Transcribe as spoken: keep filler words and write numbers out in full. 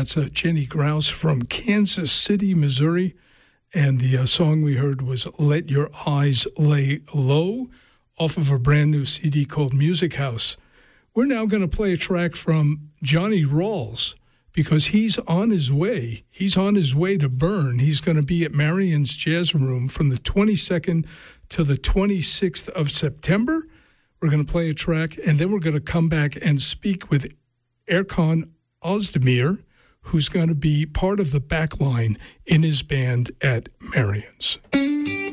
That's uh, Jenny Grouse from Kansas City, Missouri. And the uh, song we heard was Let Your Eyes Lay Low off of a brand new C D called Music House. We're now going to play a track from Johnny Rawls because he's on his way. He's on his way to Bern. He's going to be at Marion's Jazz Room from the twenty-second to the twenty-sixth of September. We're going to play a track, and then we're going to come back and speak with Erkan Ozdemir, who's going to be part of the back line in his band at Marion's.